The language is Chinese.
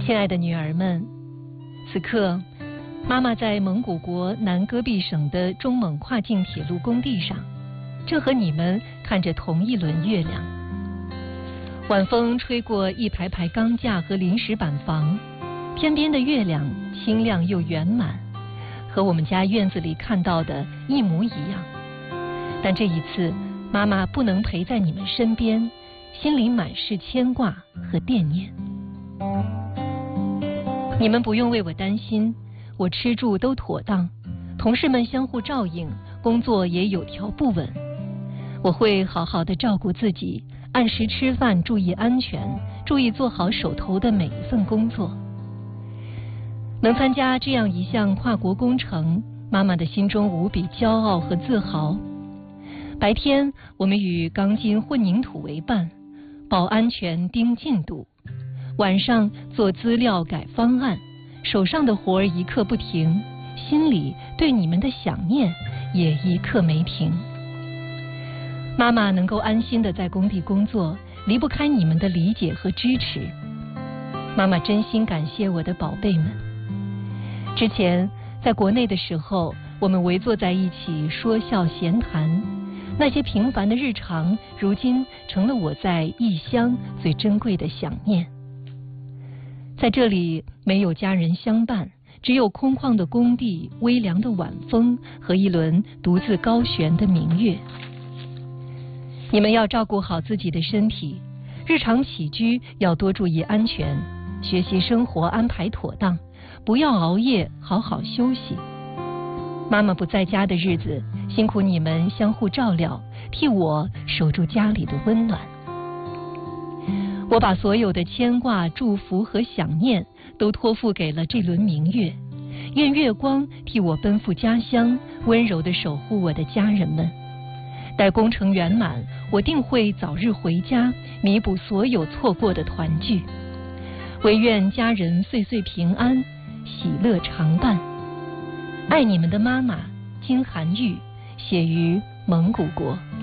亲爱的女儿们，此刻妈妈在蒙古国南戈壁省的中蒙跨境铁路工地上，正和你们看着同一轮月亮。晚风吹过一排排钢架和临时板房，天边的月亮清亮又圆满，和我们家院子里看到的一模一样。但这一次妈妈不能陪在你们身边，心里满是牵挂和惦念。你们不用为我担心，我吃住都妥当，同事们相互照应，工作也有条不紊。我会好好的照顾自己，按时吃饭，注意安全，注意做好手头的每一份工作。能参加这样一项跨国工程，妈妈的心中无比骄傲和自豪。白天我们与钢筋混凝土为伴，保安全盯进度，晚上做资料改方案，手上的活儿一刻不停，心里对你们的想念也一刻没停。妈妈能够安心的在工地工作，离不开你们的理解和支持。妈妈真心感谢我的宝贝们。之前在国内的时候，我们围坐在一起说笑闲谈，那些平凡的日常，如今成了我在异乡最珍贵的想念。在这里没有家人相伴，只有空旷的工地、微凉的晚风和一轮独自高悬的明月。你们要照顾好自己的身体，日常起居要多注意安全，学习生活安排妥当，不要熬夜，好好休息。妈妈不在家的日子，辛苦你们相互照料，替我守住家里的温暖。我把所有的牵挂、祝福和想念都托付给了这轮明月，愿月光替我奔赴家乡，温柔地守护我的家人们。待工程圆满，我定会早日回家，弥补所有错过的团聚。唯愿家人岁岁平安，喜乐常伴。爱你们的妈妈金寒玉，写于蒙古国。